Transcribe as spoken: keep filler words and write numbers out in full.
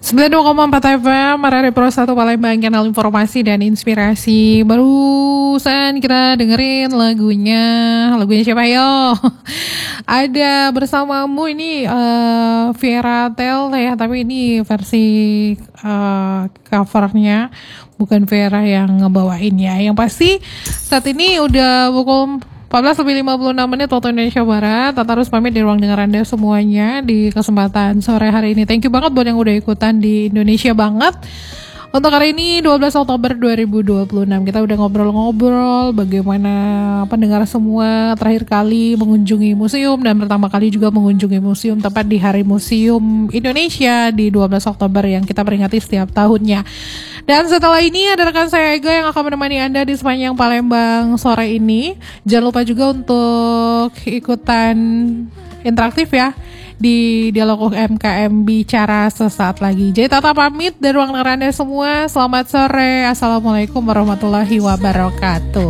sembilan puluh dua koma empat F M, Radio Pro satu Palembang, kanal informasi dan inspirasi. Barusan kita dengerin lagunya, lagunya siapa yo? Ada bersamamu ini uh, Vera Tel ya, tapi ini versi uh, covernya, bukan Vera yang ngebawain ya. Yang pasti saat ini udah pukul empat belas lebih lima puluh enam menit waktu Indonesia Barat. Tata harus pamit di ruang dengar Anda semuanya di kesempatan sore hari ini. Thank you banget buat yang udah ikutan di Indonesia Banget. Untuk hari ini dua belas Oktober dua ribu dua puluh enam kita udah ngobrol-ngobrol bagaimana pendengar semua terakhir kali mengunjungi museum dan pertama kali juga mengunjungi museum tepat di Hari Museum Indonesia di dua belas Oktober yang kita peringati setiap tahunnya. Dan setelah ini ada rekan saya Ega yang akan menemani Anda di sepanjang Palembang sore ini. Jangan lupa juga untuk ikutan interaktif ya di Dialog M K M Bicara sesaat lagi. Jadi Tata pamit dari ruang dengar Anda semua. Selamat sore. Assalamualaikum warahmatullahi wabarakatuh.